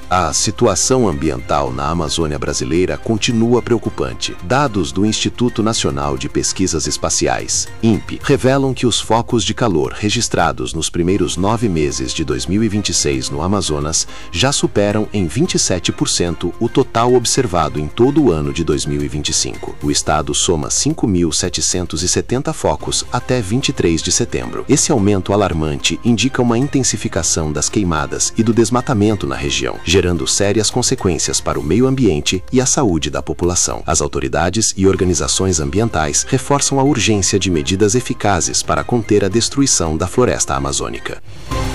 A situação ambiental na Amazônia brasileira continua preocupante. Dados do Instituto Nacional de Pesquisas Espaciais, INPE, revelam que os focos de calor registrados nos primeiros 9 meses de 2026 no Amazonas já superam em 27% o total observado em todo o ano de 2025. O estado soma 5.770 focos até 23 de setembro. Esse aumento alarmante indica uma intensificação das queimadas e do desmatamento na região, gerando sérias consequências para o meio ambiente e a saúde da população. As autoridades e organizações ambientais reforçam a urgência de medidas eficazes para conter a destruição da floresta amazônica.